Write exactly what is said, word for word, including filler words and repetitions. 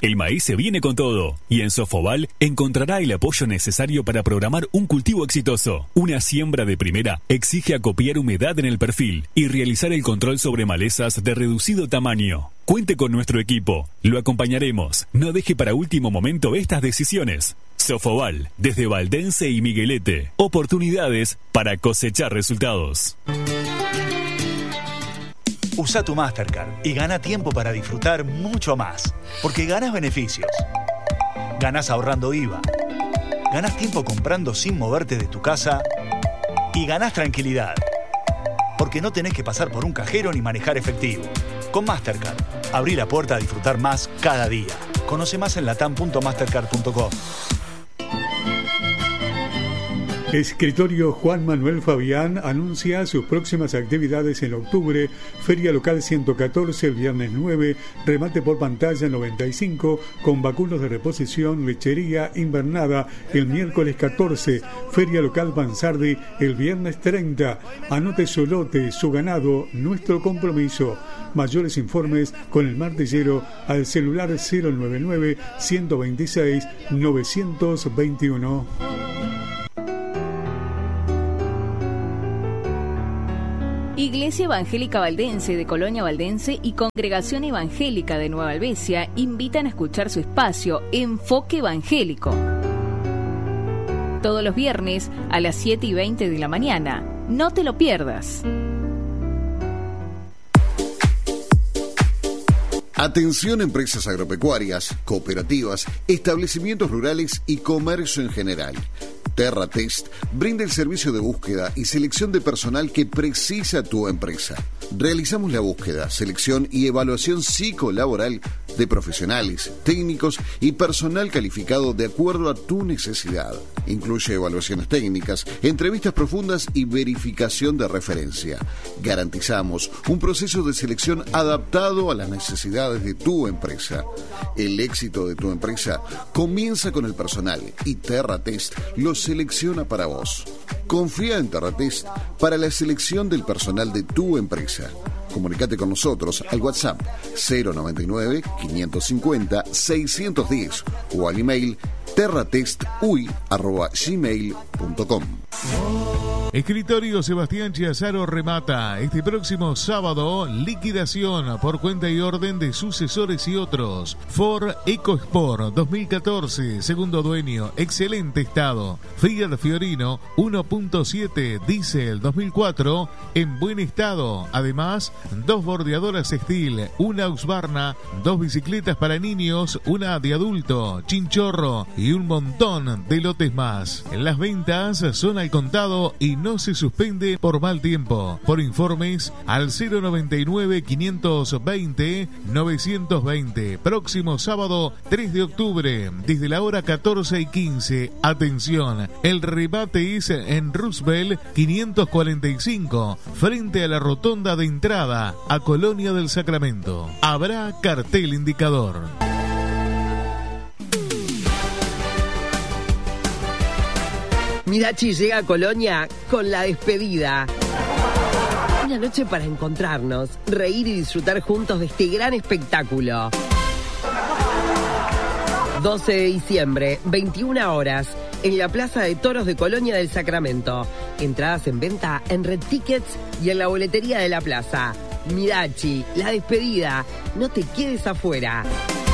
El maíz se viene con todo y en Sofoval encontrará el apoyo necesario para programar un cultivo exitoso. Una siembra de primera exige acopiar humedad en el perfil y realizar el control sobre malezas de reducido tamaño. Cuente con nuestro equipo, lo acompañaremos. No deje para último momento estas decisiones. Sofoval, desde Valdense y Miguelete. Oportunidades para cosechar resultados. Usa tu Mastercard y gana tiempo para disfrutar mucho más. Porque ganás beneficios. Ganás ahorrando I V A. Ganás tiempo comprando sin moverte de tu casa. Y ganás tranquilidad. Porque no tenés que pasar por un cajero ni manejar efectivo. Con Mastercard, abrí la puerta a disfrutar más cada día. Conoce más en latam punto mastercard punto com. Escritorio Juan Manuel Fabián anuncia sus próximas actividades en octubre. Feria local ciento catorce el viernes nueve, remate por pantalla noventa y cinco, con vacunos de reposición, lechería invernada el miércoles catorce, Feria local Bansardi el viernes treinta. Anote su lote, su ganado, nuestro compromiso. Mayores informes con el martillero al celular cero noventa y nueve, ciento veintiséis, novecientos veintiuno. Iglesia Evangélica Valdense de Colonia Valdense y Congregación Evangélica de Nueva Albesia invitan a escuchar su espacio Enfoque Evangélico. Todos los viernes a las siete y veinte de la mañana. No te lo pierdas. Atención empresas agropecuarias, cooperativas, establecimientos rurales y comercio en general. TerraTest brinda el servicio de búsqueda y selección de personal que precisa tu empresa. Realizamos la búsqueda, selección y evaluación psicolaboral de profesionales, técnicos y personal calificado de acuerdo a tu necesidad. Incluye evaluaciones técnicas, entrevistas profundas y verificación de referencia. Garantizamos un proceso de selección adaptado a las necesidades de tu empresa. El éxito de tu empresa comienza con el personal y TerraTest lo selecciona para vos. Confía en TerraTest para la selección del personal de tu empresa. Comunicate con nosotros al WhatsApp cero noventa y nueve, quinientos cincuenta, seiscientos diez o al email terratestuy arroba gmail punto com. Escritorio Sebastián Chiazaro remata este próximo sábado liquidación por cuenta y orden de sucesores y otros. Ford EcoSport dos mil catorce, segundo dueño, excelente estado. Fiat Fiorino uno punto siete diésel dos mil cuatro en buen estado. Además, dos bordeadoras Steel, una Husqvarna, dos bicicletas para niños, una de adulto, chinchorro y un montón de lotes más. Las ventas son al contado y no se suspende por mal tiempo. Por informes al cero noventa y nueve, quinientos veinte, novecientos veinte. Próximo sábado tres de octubre, desde la hora catorce y quince. Atención, el remate es en Roosevelt quinientos cuarenta y cinco, frente a la rotonda de entrada a Colonia del Sacramento. Habrá cartel indicador. Mirachi llega a Colonia con La Despedida. Una noche para encontrarnos, reír y disfrutar juntos de este gran espectáculo. doce de diciembre, veintiuna horas, en la Plaza de Toros de Colonia del Sacramento. Entradas en venta en Red Tickets y en la boletería de la plaza. Mirachi, La Despedida. No te quedes afuera.